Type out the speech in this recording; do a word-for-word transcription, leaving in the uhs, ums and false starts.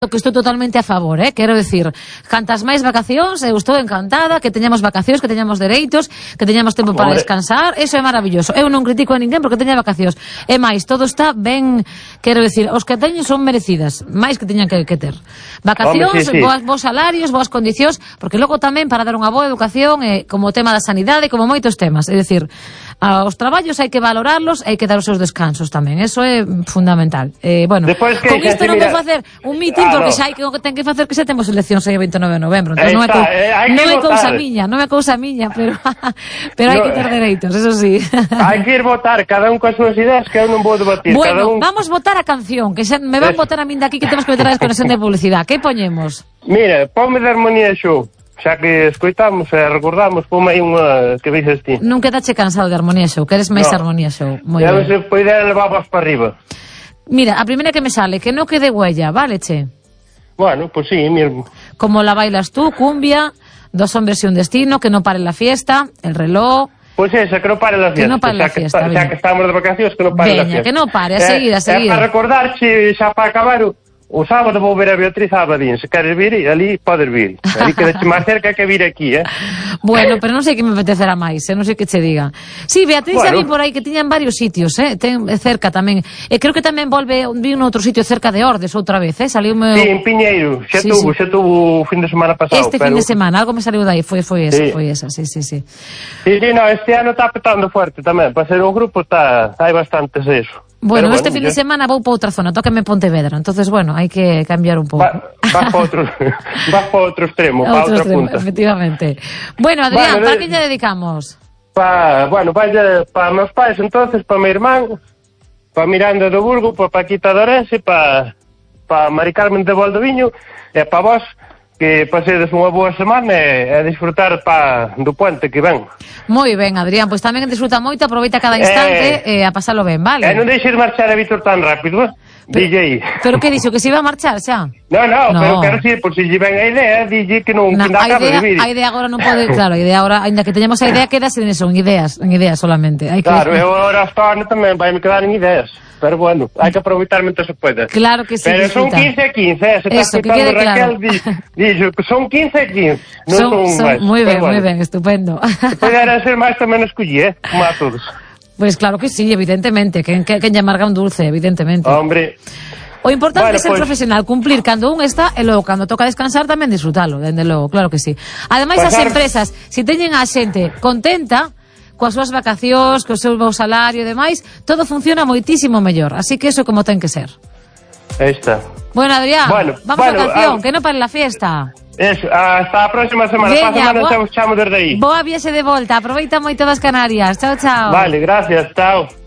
que estou totalmente a favor, eh? Quero decir, cantas máis vacacións, eu estou encantada, que teñamos vacacións, que teñamos dereitos, que teñamos tempo para descansar, eso é maravilloso. Eu non critico a ninguén porque teña vacacións. E máis, todo está ben, quero decir, os que teñen son merecidas, máis que teñan que, que ter. Vacacións, Hombre, sí, sí. Boas, bons salarios, boas condicións, porque logo tamén para dar unha boa educación, eh, como o tema da sanidade, como moitos temas, é dicir, aos traballos hai que valorarlos, hai que dar os seus descansos tamén, eso é fundamental. Eh, bueno, Después, que, con isto que, non mira... vou facer un mitin, ah, porque no. xa hai que o que ten que facer que xa temos eleccións aí o veintinueve de novembro, entón non é, co... eh, non é cousa miña, non é cousa miña, pero pero hai no, que ter dereitos, eso sí. Hai que ir votar, cada un coas súas ideas, que eu non vou debatir. Bueno, cada un... vamos votar a canción, que xa me van Eso. votar a min de aquí que temos que meter a desconexión de publicidade. Que poñemos? Mira, ponme de Armonía Show. Xa que escoitamos e recordamos, ponme aí unha que dices ti. Non quedache cansado de Armonía Show, que eres máis no. Armonía Show. Moi ben. ben. Se poder levabas para arriba. Mira, a primeira que me sale, que no quede huella, vale, che? Bueno, pues sí, mismo. Como la bailas tú, cumbia, dos hombres y un destino, que no pare la fiesta, el reloj... Pues esa, que no pare la fiesta. Que no pare la fiesta, xa que estamos de vacacións, que no pare Veña, la fiesta. que no pare, a seguir, a seguir. É para recordar, xe, xa para acabar... O sábado vou ver a Beatriz Abadín. Se queres vir, ali podes vir. Ali quedaste máis cerca que vir aquí, eh? Bueno, pero non sei que me apetecerá máis, eh? Non sei que che diga. Sí, Beatriz bueno. A vi por aí que tiñan varios sitios, eh? Ten cerca tamén. E creo que tamén volve, vi un outro sitio cerca de Ordes outra vez, eh? Saliu meu... Sí, en Piñeiro. Xa sí, tuvo, sí. xa tuvo o fin de semana pasado. Este pero... fin de semana, algo me saliu dai, foi, foi esa, sí. foi esa, sí, sí, sí. Sí, sí, no, este ano está petando fuerte tamén. Para ser un grupo está, hai bastantes eso. Bueno, pero, este bueno, fin yo... de semana vou para outra zona, tócame Pontevedra, entonces bueno, hai que cambiar un pouco. Va, vas para outro, vas para outro extremo, para outra extremo, punta. Efectivamente. Bueno, Adrián, bueno, ¿para de... que lle dedicamos? Pa, bueno, vaya para meus pais entonces, para mi irmán, para Miranda do Burgo, para Paquita de Orense, para pa Mari Carmen de Valdoviño, e para vos, que pasedes unha boa semana e, e disfrutar pa, do puente que ven. Moi ben, Adrián, pois pues tamén disfruta moito, aproveita cada instante e eh, a pasalo ben, vale? E non deixes marchar a Víctor tan rápido, eh? Pero, D J. Pero que dixo, que se iba a marchar xa? No, no, no. pero quero dicir, por si lle ven a idea, D J que non no, que acaba idea, de vir. A idea agora non pode, claro, a idea agora, ainda que teñamos a idea, quedas en eso, en ideas, en ideas solamente. Hai que... Claro, eu agora hasta ano tamén vai me quedar en ideas. Pero bueno, hai que aproveitar mentre se pueda. Claro que sí. Pero disfruta. son quince a quince, eh? Se está escutando Raquel, claro. Dixo que son quince a quince. Non son, son, son máis. Moi ben, bueno. moi ben, estupendo. Se podera ser máis tamén escollí, eh? Como a todos. Pois pues claro que sí, evidentemente. Que, que, que lle amarga un dulce, evidentemente. Hombre... O importante bueno, é ser pues... profesional, cumplir cando un está e logo cando toca descansar tamén disfrutalo, dende logo, claro que sí. Ademais, pues as empresas, se si teñen a xente contenta coas súas vacacións, co seu salario e demais, todo funciona moitísimo mellor. Así que eso como ten que ser. Aí está. Bueno, Adrián, bueno, vamos bueno, a canción, a... que non pare la fiesta. Eso, hasta a próxima semana. Veña, Pasa semana boa... xa vos chamo desde aí. Boa viaxe de volta, aproveita moito das Canarias. Chao, chao. Vale, gracias, chao.